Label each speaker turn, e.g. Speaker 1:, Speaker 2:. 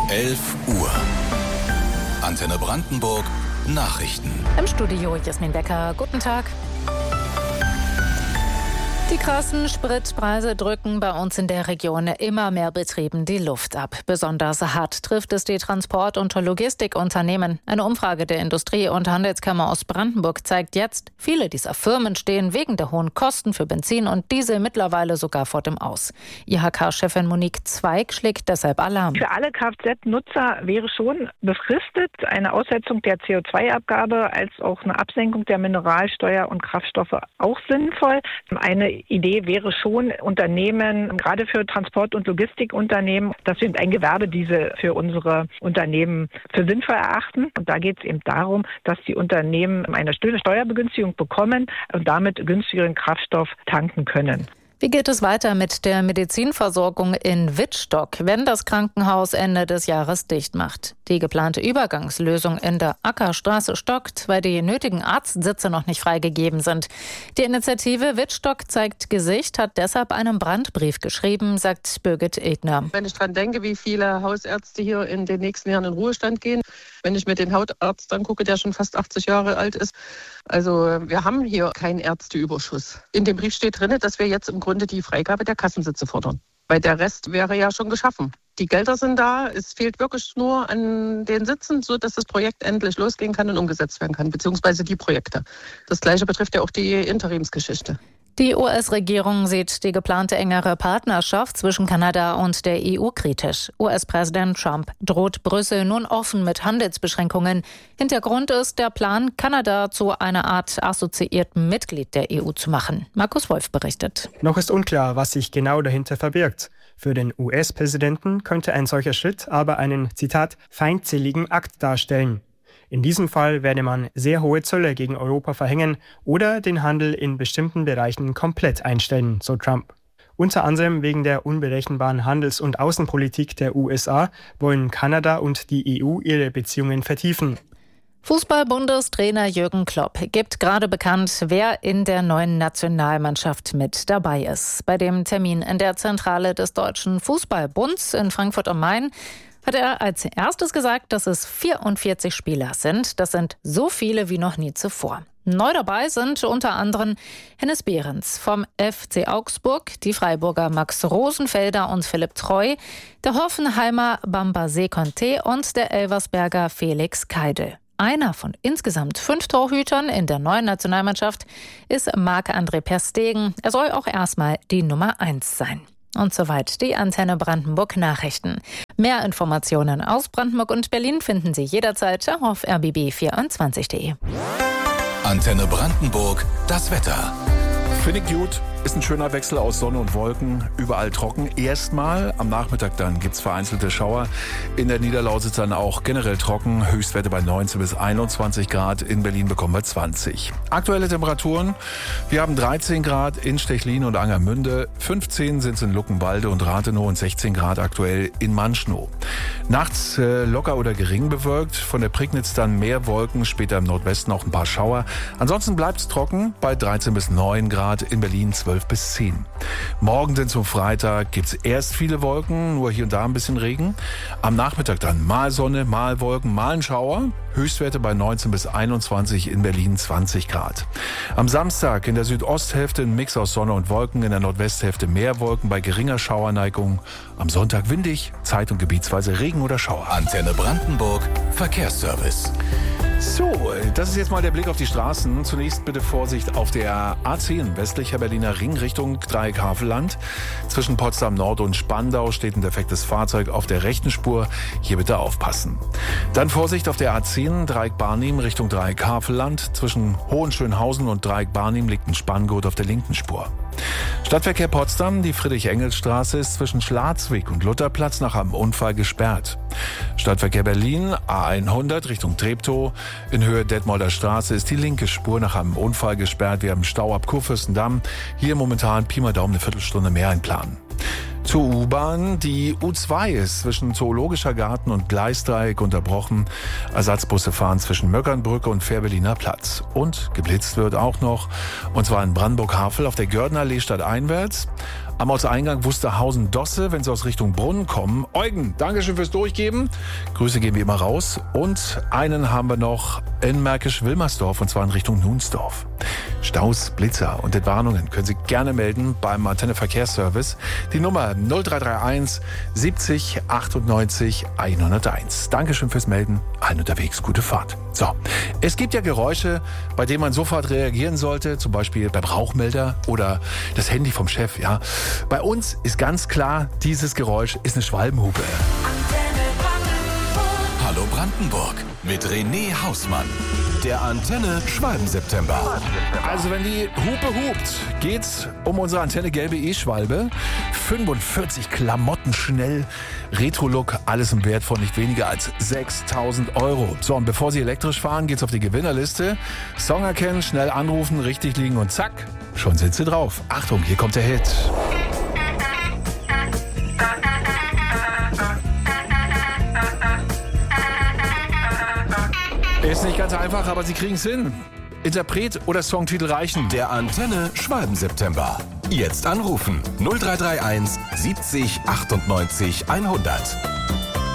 Speaker 1: 11 Uhr. Antenne Brandenburg Nachrichten.
Speaker 2: Im Studio Jasmin Becker. Guten Tag. Die krassen Spritpreise drücken bei uns in der Region immer mehr Betrieben die Luft ab. Besonders hart trifft es die Transport- und Logistikunternehmen. Eine Umfrage der Industrie- und Handelskammer aus Brandenburg zeigt jetzt, viele dieser Firmen stehen wegen der hohen Kosten für Benzin und Diesel mittlerweile sogar vor dem Aus. IHK-Chefin Monique Zweig schlägt deshalb Alarm.
Speaker 3: Für alle Kfz-Nutzer wäre schon befristet eine Aussetzung der CO2-Abgabe als auch eine Absenkung der Mineralsteuer und Kraftstoffe auch sinnvoll. Eine Idee wäre schon, Unternehmen, gerade für Transport- und Logistikunternehmen, dass wir ein Gewerbediesel für unsere Unternehmen für sinnvoll erachten. Und da geht es eben darum, dass die Unternehmen eine Steuerbegünstigung bekommen und damit günstigeren Kraftstoff tanken können.
Speaker 2: Wie geht es weiter mit der Medizinversorgung in Wittstock, wenn das Krankenhaus Ende des Jahres dicht macht? Die geplante Übergangslösung in der Ackerstraße stockt, weil die nötigen Arztsitze noch nicht freigegeben sind. Die Initiative Wittstock zeigt Gesicht hat deshalb einen Brandbrief geschrieben, sagt Birgit Egner.
Speaker 4: Wenn ich dran denke, wie viele Hausärzte hier in den nächsten Jahren in Ruhestand gehen, wenn ich mir den Hautarzt angucke, der schon fast 80 Jahre alt ist. Also wir haben hier keinen Ärzteüberschuss. In dem Brief steht drin, dass wir jetzt im Grunde die Freigabe der Kassensitze fordern. Weil der Rest wäre ja schon geschaffen. Die Gelder sind da, es fehlt wirklich nur an den Sitzen, sodass das Projekt endlich losgehen kann und umgesetzt werden kann, beziehungsweise die Projekte. Das Gleiche betrifft ja auch die Interimsgeschichte.
Speaker 2: Die US-Regierung sieht die geplante engere Partnerschaft zwischen Kanada und der EU kritisch. US-Präsident Trump droht Brüssel nun offen mit Handelsbeschränkungen. Hintergrund ist der Plan, Kanada zu einer Art assoziierten Mitglied der EU zu machen. Markus Wolf berichtet.
Speaker 5: Noch ist unklar, was sich genau dahinter verbirgt. Für den US-Präsidenten könnte ein solcher Schritt aber einen, Zitat, feindseligen Akt darstellen. In diesem Fall werde man sehr hohe Zölle gegen Europa verhängen oder den Handel in bestimmten Bereichen komplett einstellen, so Trump. Unter anderem wegen der unberechenbaren Handels- und Außenpolitik der USA wollen Kanada und die EU ihre Beziehungen vertiefen.
Speaker 2: Fußball-Bundestrainer Jürgen Klopp gibt gerade bekannt, wer in der neuen Nationalmannschaft mit dabei ist. Bei dem Termin in der Zentrale des Deutschen Fußballbunds in Frankfurt am Main hat er als erstes gesagt, dass es 44 Spieler sind. Das sind so viele wie noch nie zuvor. Neu dabei sind unter anderem Hennes Behrens vom FC Augsburg, die Freiburger Max Rosenfelder und Philipp Treu, der Hoffenheimer Bambaze Conte und der Elversberger Felix Keidel. Einer von insgesamt 5 Torhütern in der neuen Nationalmannschaft ist Marc-André ter Stegen. Er soll auch erstmal die Nummer 1 sein. Und soweit die Antenne Brandenburg Nachrichten. Mehr Informationen aus Brandenburg und Berlin finden Sie jederzeit auf rbb24.de.
Speaker 1: Antenne Brandenburg, das Wetter.
Speaker 6: Finde ich gut. Ist ein schöner Wechsel aus Sonne und Wolken. Überall trocken. Erstmal. Am Nachmittag dann gibt's vereinzelte Schauer. In der Niederlausitz dann auch generell trocken. Höchstwerte bei 19 bis 21 Grad. In Berlin bekommen wir 20. Aktuelle Temperaturen. Wir haben 13 Grad in Stechlin und Angermünde. 15 sind es in Luckenwalde und Rathenow und 16 Grad aktuell in Manschnow. Nachts locker oder gering bewölkt. Von der Prignitz dann mehr Wolken. Später im Nordwesten auch ein paar Schauer. Ansonsten bleibt's trocken bei 13 bis 9 Grad. In Berlin 12 bis 10. Morgen denn zum Freitag gibt's erst viele Wolken, nur hier und da ein bisschen Regen. Am Nachmittag dann mal Sonne, mal Wolken, mal ein Schauer. Höchstwerte bei 19 bis 21, in Berlin 20 Grad. Am Samstag in der Südosthälfte ein Mix aus Sonne und Wolken, in der Nordwesthälfte mehr Wolken bei geringer Schauerneigung. Am Sonntag windig, zeit- und gebietsweise Regen oder Schauer.
Speaker 1: Antenne Brandenburg, Verkehrsservice.
Speaker 6: So, das ist jetzt mal der Blick auf die Straßen. Zunächst bitte Vorsicht auf der A10 westlicher Berliner Ring Richtung Dreieck Havelland. Zwischen Potsdam Nord und Spandau steht ein defektes Fahrzeug auf der rechten Spur. Hier bitte aufpassen. Dann Vorsicht auf der A10 Dreieck Barnim Richtung Dreieck Havelland. Zwischen Hohenschönhausen und Dreieck Barnim liegt ein Spanngurt auf der linken Spur. Stadtverkehr Potsdam, die Friedrich-Engels-Straße ist zwischen Schladensweg und Lutherplatz nach einem Unfall gesperrt. Stadtverkehr Berlin, A100 Richtung Treptow. In Höhe Detmolder Straße ist die linke Spur nach einem Unfall gesperrt. Wir haben Stau ab Kurfürstendamm. Hier momentan Pi mal Daumen eine Viertelstunde mehr einplanen. Zur U-Bahn. Die U2 ist zwischen Zoologischer Garten und Gleisdreieck unterbrochen. Ersatzbusse fahren zwischen Möckernbrücke und Fährberliner Platz. Und geblitzt wird auch noch, und zwar in Brandenburg-Havel auf der Göhrdenallee stadteinwärts. am Ortseingang Wusterhausen-Dosse, wenn Sie aus Richtung Brunnen kommen. Eugen, Dankeschön fürs Durchgeben. Grüße gehen wie immer raus. Und einen haben wir noch in Märkisch-Wilmersdorf, und zwar in Richtung Nunsdorf. Staus, Blitzer und Entwarnungen können Sie gerne melden beim Antenne Verkehrsservice. Die Nummer 0331 70 98 101. Dankeschön fürs Melden. Allen unterwegs, gute Fahrt. So, es gibt ja Geräusche, bei denen man sofort reagieren sollte, zum Beispiel beim Rauchmelder oder das Handy vom Chef. Ja, bei uns ist ganz klar, dieses Geräusch ist eine Schwalbenhupe.
Speaker 1: Hallo Brandenburg mit René Hausmann. Der Antenne Schwalben-September.
Speaker 6: Also wenn die Hupe hupt, geht's um unsere Antenne gelbe E-Schwalbe. 45 Klamotten schnell, Retro-Look, alles im Wert von nicht weniger als 6.000 €. So, und bevor Sie elektrisch fahren, geht's auf die Gewinnerliste. Song erkennen, schnell anrufen, richtig liegen und zack, schon sind Sie drauf. Achtung, hier kommt der Hit. Ist nicht ganz einfach, aber Sie kriegen es hin. Interpret oder Songtitel reichen.
Speaker 1: Der Antenne Schwalben-September. Jetzt anrufen 0331 70 98 100.